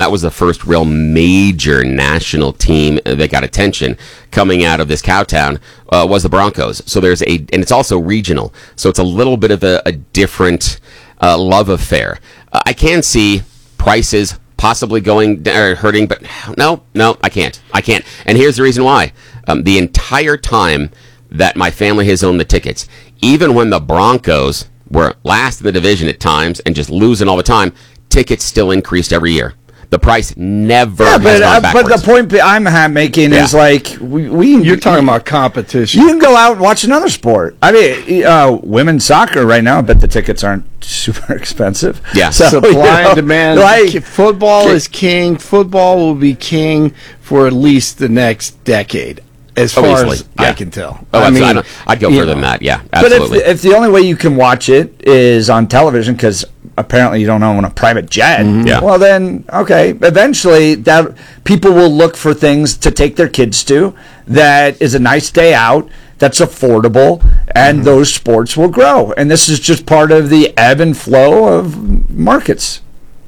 that was the first real major national team that got attention coming out of this cowtown, was the Broncos. So and it's also regional. So it's a little bit of a different love affair. I can see prices possibly hurting, but no, I can't. And here's the reason why. The entire time that my family has owned the tickets, even when the Broncos were last in the division at times and just losing all the time, tickets still increased every year. The price never has gone backwards. But the point I'm making is like you're talking about competition. You can go out and watch another sport. I mean, women's soccer right now. I bet the tickets aren't super expensive. Yeah, so, supply and demand. Like, football is king. Football will be king for at least the next decade. As far as I can tell. I mean, I'd go further than that. Yeah, absolutely. But if the only way you can watch it is on television, because apparently you don't own a private jet, well then, okay. Eventually, that people will look for things to take their kids to that is a nice day out, that's affordable, and those sports will grow. And this is just part of the ebb and flow of markets.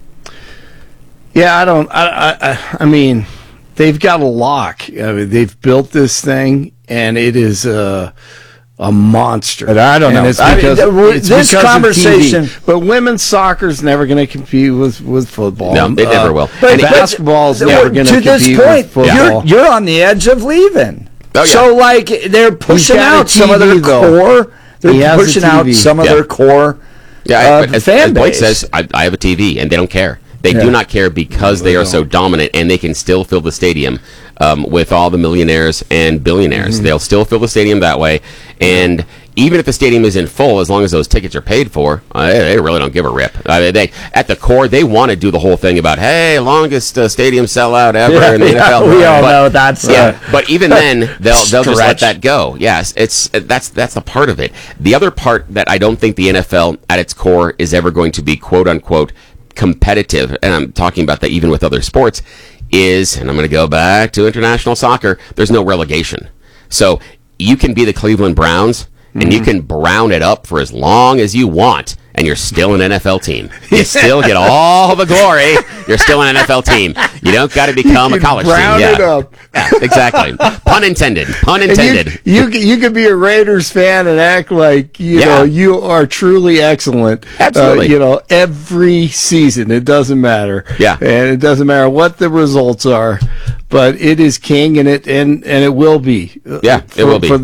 Yeah, I mean, they've got a lock. I mean, they've built this thing, and it is a monster. But I don't know. It's because this conversation. But women's soccer is never going to compete with football. No, they never will. But basketball is never going to compete with football. You're on the edge of leaving. Oh, yeah. So, like, they're pushing out some of their core. They're pushing out some of their core. Yeah, as Blake says, I have a TV, and they don't care. They do not care because they are so dominant, and they can still fill the stadium with all the millionaires and billionaires. They'll still fill the stadium that way, and even if the stadium isn't full, as long as those tickets are paid for, they really don't give a rip. At the core, they want to do the whole thing about, hey, longest stadium sellout ever in the NFL. We all know that's... but even then, they'll just let that go. Yes, that's a part of it. The other part that I don't think the NFL, at its core, is ever going to be, quote-unquote, competitive, and I'm talking about that even with other sports, and I'm going to go back to international soccer, there's no relegation. So you can be the Cleveland Browns, and you can brown it up for as long as you want, and you're still an NFL team. You still get all the glory. You're still an NFL team. You don't got to become a college team. Brown it up. Yeah, exactly. Pun intended. Pun intended. You could be a Raiders fan and act like you know you are truly excellent. Absolutely. Every season, it doesn't matter. Yeah, and it doesn't matter what the results are. But it is king, and it will be. It will be for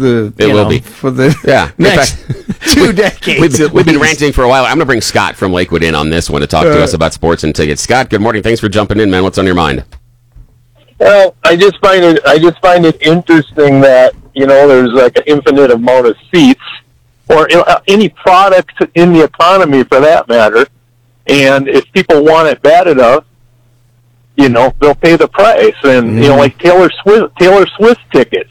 the next 2 decades. We've been ranting for a while. I'm going to bring Scott from Lakewood in on this one to talk to us about sports and tickets. Scott, good morning. Thanks for jumping in, man. What's on your mind? Well, I just find it interesting that there's like an infinite amount of seats, or any product in the economy for that matter, and if people want it bad enough, they'll pay the price. And, like Taylor Swift tickets,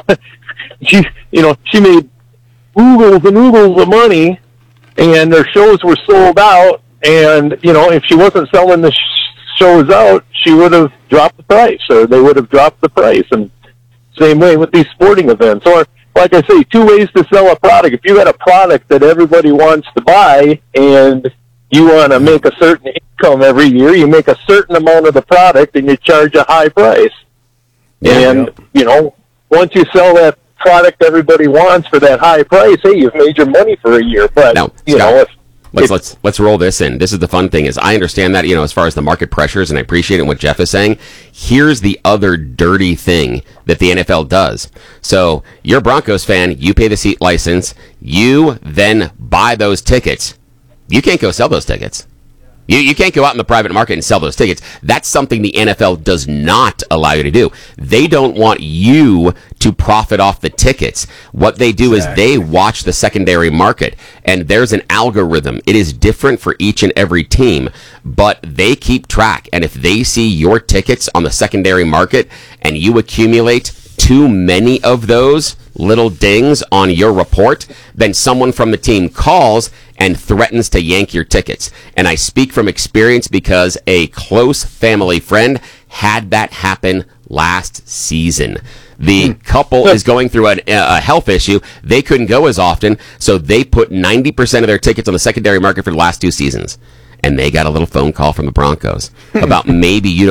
she made oodles and oodles of money, and their shows were sold out. And, if she wasn't selling the shows out, she would have dropped the price, or they would have dropped the price. And same way with these sporting events. Or, like I say, 2 ways to sell a product. If you had a product that everybody wants to buy, and you want to make a certain income every year, you make a certain amount of the product and you charge a high price. And, once you sell that product everybody wants for that high price, hey, you've made your money for a year. But, now, Scott, let's roll this in. This is the fun thing is I understand that, as far as the market pressures, and I appreciate it what Jeff is saying. Here's the other dirty thing that the NFL does. So you're a Broncos fan, you pay the seat license, you then buy those tickets. You can't go sell those tickets. You can't go out in the private market and sell those tickets. That's something the NFL does not allow you to do. They don't want you to profit off the tickets. What they do is they watch the secondary market, and there's an algorithm. It is different for each and every team, but they keep track. And if they see your tickets on the secondary market and you accumulate too many of those little dings on your report, then someone from the team calls and threatens to yank your tickets. And I speak from experience because a close family friend had that happen last season. The couple is going through a health issue. They couldn't go as often, so they put 90% of their tickets on the secondary market for the last 2 seasons. And they got a little phone call from the Broncos about maybe